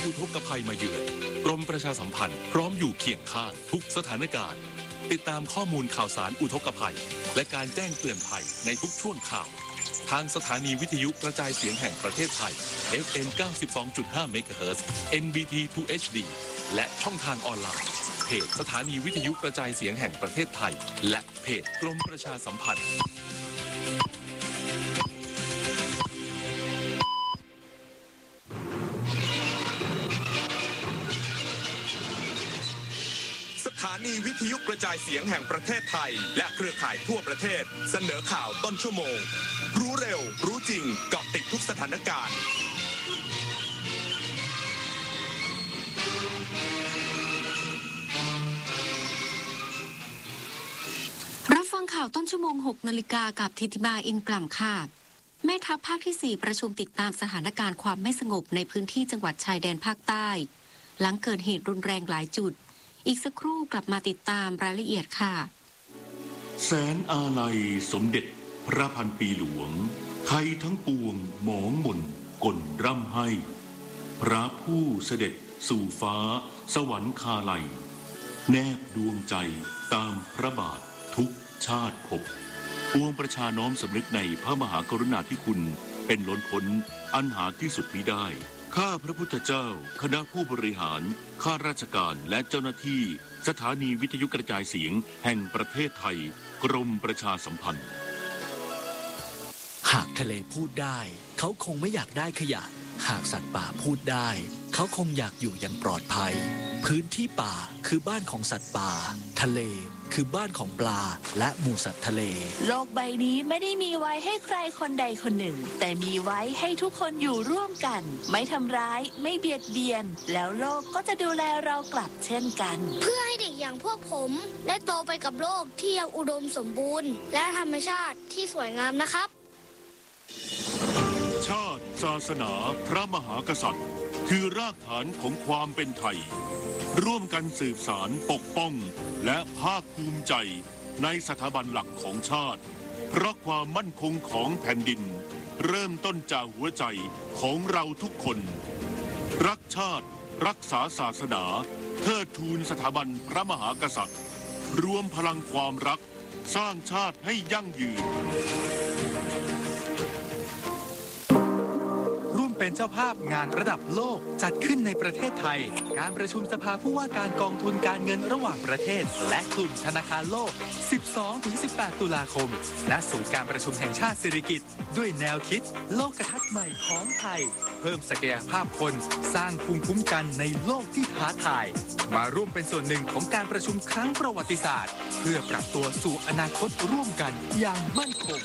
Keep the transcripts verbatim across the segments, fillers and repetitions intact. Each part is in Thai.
อุทกภัยมาเยือนกรมประชาสัมพันธ์พร้อมอยู่เคียงข้างทุกสถานการณ์ติดตามข้อมูลข่าวสารอุทกภัยและการแจ้งเตือนภัยในทุกช่วงข่าวทางสถานีวิทยุกระจายเสียงแห่งประเทศไทย เอฟ เอ็ม เก้าสิบสองจุดห้า เมกะเฮิรตซ์ เอ็น บี ที ทู เอช ดี และช่องทางออนไลน์เพจสถานีวิทยุกระจายเสียงแห่งประเทศไทยและเพจกรมประชาสัมพันธ์สถานีวิทยุกระจายเสียงแห่งประเทศไทยและเครือข่ายทั่วประเทศเสนอข่าวต้นชั่วโมงรู้เร็วรู้จริงเกาะติดทุกสถานการณ์รับฟังข่าวต้นชั่วโมงหกนาฬิกากับธิติมาอินกล่ำค่ะแม่ทัพภาคที่สี่ประชุมติดตามสถานการณ์ความไม่สงบในพื้นที่จังหวัดชายแดนภาคใต้หลังเกิดเหตุรุนแรงหลายจุดอีกสักครู่กลับมาติดตามรายละเอียดค่ะแสนอาลัยสมเด็จพระพันปีหลวงไทยทั้งปวงหมองหม่นก่นร่ำให้พระผู้เสด็จสู่ฟ้าสวรรคาลัยแนบดวงใจตามพระบาททุกชาติภพปวงประชาน้อมสำนึกในพระมหากรุณาธิคุณเป็นล้นพ้นอันหาที่สุดมิได้ข้าพระพุทธเจ้าคณะผู้บริหารข้าราชการและเจ้าหน้าที่สถานีวิทยุกระจายเสียงแห่งประเทศไทยกรมประชาสัมพันธ์หากทะเลพูดได้เขาคงไม่อยากได้ขยะหากสัตว์ป่าพูดได้เขาคงอยากอยู่อย่างปลอดภัยพื้นที่ป่าคือบ้านของสัตว์ป่าทะเลคือบ้านของปลาและหมู่สัตว์ทะเลโลกใบนี้ไม่ได้มีไว้ให้ใครคนใดคนหนึ่งแต่มีไว้ให้ทุกคนอยู่ร่วมกันไม่ทำร้ายไม่เบียดเบียนแล้วโลกก็จะดูแลเรากลับเช่นกันเพื่อให้เด็กอย่างพวกผมได้โตไปกับโลกที่ยังอุดมสมบูรณ์และธรรมชาติที่สวยงามนะครับชาติศาสนาพระมหากษัตริย์คือรากฐานของความเป็นไทยร่วมกันสืบสารปกป้องและภาคภูมิใจในสถาบันหลักของชาติเพราะความมั่นคงของแผ่นดินเริ่มต้นจากหัวใจของเราทุกคนรักชาติรักษาศาสนาเทิดทูนสถาบันพระมหากษัตริย์รวมพลังความรักสร้างชาติให้ยั่งยืนเป็นเจ้าภาพงานระดับโลกจัดขึ้นในประเทศไทยการประชุมสภาผู้ว่าการกองทุนการเงินระหว่างประเทศและกลุ่มธนาคารโลก สิบสองถึงสิบแปด ตุลาคมณศูนย์การประชุมแห่งชาติสิริกิติ์ด้วยแนวคิดโลกทัศน์ใหม่ของไทยเพิ่มศักยภาพคนสร้างภูมิคุ้มกันในโลกที่ท้าทายมาร่วมเป็นส่วนหนึ่งของการประชุมครั้งประวัติศาสตร์เพื่อปรับตัวสู่อนาคตร่วมกันอย่างมั่นคง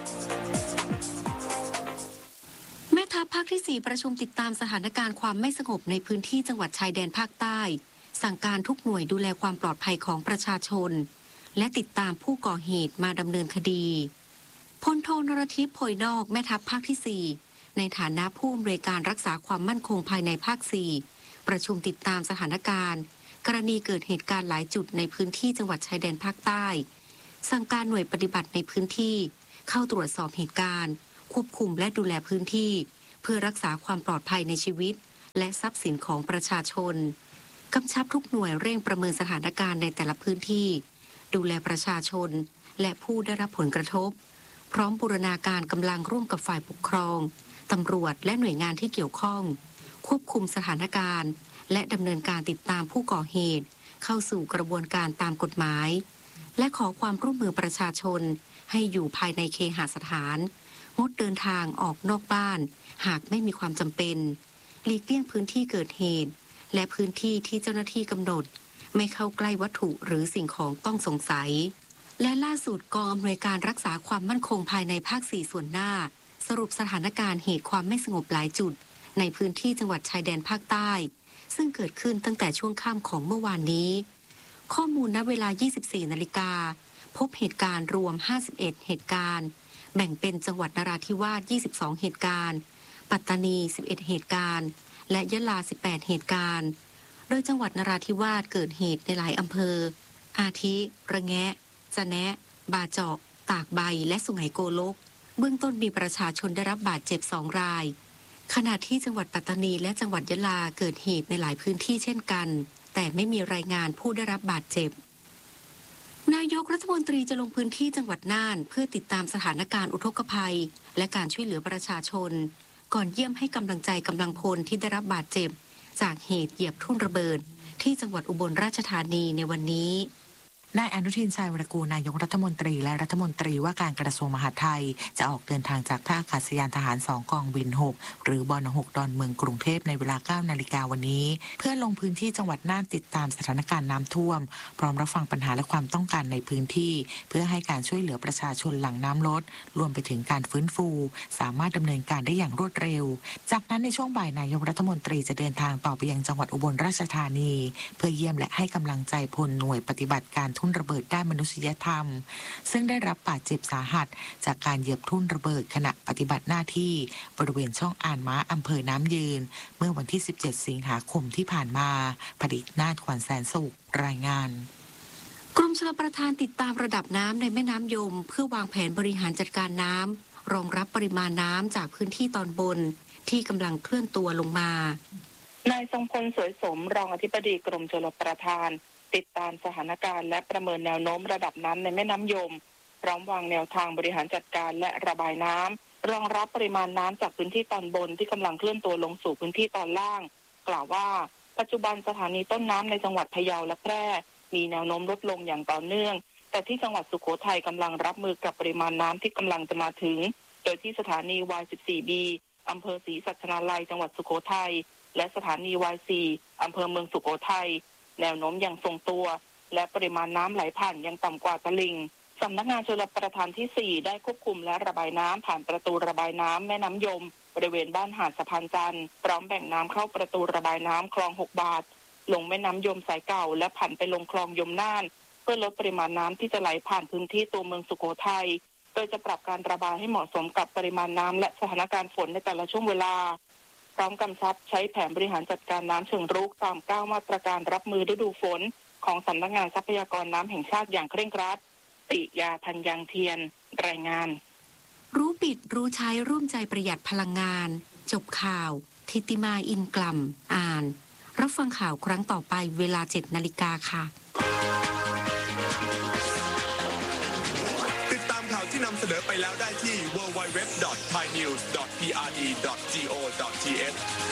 แม่ทัพภาคที่สี่ประชุมติดตามสถานการณ์ความไม่สงบในพื้นที่จังหวัดชายแดนภาคใต้สั่งการทุกหน่วยดูแลความปลอดภัยของประชาชนและติดตามผู้ก่อเหตุมาดำเนินคดีพลโทนรทิพย์โพยนอกแม่ทัพภาคที่สี่ในฐานะผู้อำนวยการรักษาความมั่นคงภายในภาคสี่ประชุมติดตามสถานการณ์กรณีเกิดเหตุการณ์หลายจุดในพื้นที่จังหวัดชายแดนภาคใต้สั่งการหน่วยปฏิบัติในพื้นที่เข้าตรวจสอบเหตุการณ์ควบคุมและดูแลพื้นที่เพื่อรักษาความปลอดภัยในชีวิตและทรัพย์สินของประชาชนกำชับทุกหน่วยเร่งประเมินสถานการณ์ในแต่ละพื้นที่ดูแลประชาชนและผู้ได้รับผลกระทบพร้อมบูรณาการกำลังร่วมกับฝ่ายปกครองตำรวจและหน่วยงานที่เกี่ยวข้องควบคุมสถานการณ์และดำเนินการติดตามผู้ก่อเหตุเข้าสู่กระบวนการตามกฎหมายและขอความร่วมมือประชาชนให้อยู่ภายในเคหสถานงดเดินทางออกนอกบ้านหากไม่มีความจำเป็นหลีกเลี่ยงพื้นที่เกิดเหตุและพื้นที่ที่เจ้าหน้าที่กำหนดไม่เข้าใกล้วัตถุหรือสิ่งของต้องสงสัยและล่าสุดกองอำนวยการรักษาความมั่นคงภายในภาคสี่ส่วนหน้าสรุปสถานการณ์เหตุความไม่สงบหลายจุดในพื้นที่จังหวัดชายแดนภาคใต้ซึ่งเกิดขึ้นตั้งแต่ช่วงค่ำของเมื่อวานนี้ข้อมูลณเวลา ยี่สิบสี่ นาฬิกาพบเหตุการณ์รวมห้าสิบเอ็ดเหตุการณ์แบ่งเป็นจังหวัดนราธิวาสยี่สิบสองเหตุการณ์ปัตตานีสิบเอ็ดเหตุการณ์และยะลาสิบแปดเหตุการณ์โดยจังหวัดนราธิวาสเกิดเหตุในหลายอำเภออาทิระแงะจะแนะบาเจาะตากใบและสุไหงโกลกเบื้องต้นมีประชาชนได้รับบาดเจ็บสองรายขณะที่จังหวัดปัตตานีและจังหวัดยะลาเกิดเหตุในหลายพื้นที่เช่นกัน แต่ไม่มีรายงานผู้ได้รับบาดเจ็บนายกรัฐมนตรีจะลงพื้นที่จังหวัดน่านเพื่อติดตามสถานการณ์อุทกภัยและการช่วยเหลือประชาชนก่อนเยี่ยมให้กำลังใจกำลังพลที่ได้รับบาดเจ็บจากเหตุเหยียบทุ่นระเบิดที่จังหวัดอุบลราชธานีในวันนี้นายอนุทิน ชาญวิรากูลนายกรัฐมนตรีและรัฐมนตรีว่าการกระทรวงมหาดไทยจะออกเดินทางจากท่าอากาศยานทหารสองกองบินหกหรือบนหกดอนเมืองกรุงเทพในเวลาเก้านาฬิกาวันนี้เพื่อลงพื้นที่จังหวัดน่านติดตามสถานการณ์น้ำท่วมพร้อมรับฟังปัญหาและความต้องการในพื้นที่เพื่อให้การช่วยเหลือประชาชนหลังน้ำลดรวมไปถึงการฟื้นฟูสามารถดำเนินการได้อย่างรวดเร็วจากนั้นในช่วงบ่ายนายกรัฐมนตรีจะเดินทางต่อไปยังจังหวัดอุบลราชธานีเพื่อเยี่ยมและให้กำลังใจพลหน่วยปฏิบัติการทุ่นระเบิดด้านมนุษยธรรมซึ่งได้รับบาดเจ็บสาหัสจากการเหยียบทุ่นระเบิดขณะปฏิบัติหน้าที่บริเวณช่องอ่านม้าอำเภอน้ำยืนเมื่อวันที่สิบเจ็ดสิงหาคมที่ผ่านมาผลิตนาฏขวัญแสนสุขรายงานกรมชลประทานติดตามระดับน้ำในแม่น้ำยมเพื่อวางแผนบริหารจัดการน้ำรองรับปริมาณน้ำจากพื้นที่ตอนบนที่กำลังเคลื่อนตัวลงมานายทรงพลสวยสมรองอธิบดีกรมชลประทานติดตามสถานการณ์และประเมินแนวโน้มระดับน้ำในแม่น้ำยมพร้อมวางแนวทางบริหารจัดการและระบายน้ำรองรับปริมาณน้ำจากพื้นที่ตอนบนที่กำลังเคลื่อนตัวลงสู่พื้นที่ตอนล่างกล่าวว่าปัจจุบันสถานีต้นน้ำในจังหวัดพะเยาและแพร่มีแนวโน้มลดลงอย่างต่อเนื่องแต่ที่จังหวัดสุโขทัยกำลังรับมือกับปริมาณน้ำที่กำลังจะมาถึงโดยที่สถานี วาย สิบสี่ บี อำเภอศรีสัชนาลัยจังหวัดสุโขทัยและสถานี วาย สี่ อำเภอเมืองสุโขทัยแนวโน้มยังทรงตัวและปริมาณน้ำไหลผ่านยังต่ำกว่าตลิ่งสำนักงานชลประทานที่สี่ได้ควบคุมและระบายน้ำผ่านประตูระบายน้ำแม่น้ำยมบริเวณบ้านหาดสะพานจันทร์พร้อมแบ่งน้ำเข้าประตูระบายน้ำคลองหกบาทลงแม่น้ำยมสายเก่าและผ่านไปลงคลองยมน่านเพื่อลดปริมาณน้ำที่จะไหลผ่านพื้นที่ตัวเมืองสุโขทัยโดยจะปรับการระบายให้เหมาะสมกับปริมาณน้ำและสถานการณ์ฝนในแต่ละช่วงเวลาพร้อมกำชับใช้แผนบริหารจัดการน้ำเชิงรุกตามเก้ามาตรการรับมือฤดูฝนของสำนักงานทรัพยากรน้ำแห่งชาติอย่างเคร่งครัดติยาธัญญังเทียนรายงานรู้ปิดรู้ใช้ร่วมใจประหยัดพลังงานจบข่าวทิติมาอินกล่ำอ่านรับฟังข่าวครั้งต่อไปเวลาเจ็ดนาฬิกาค่ะติดตามข่าวที่นำเสนอไปแล้วได้ที่ ดับเบิลยู ดับเบิลยู ดับเบิลยู ดอท ไทยนิวส์ ดอท พี อาร์ ดี ดอท จี โอ ดอท ที เอช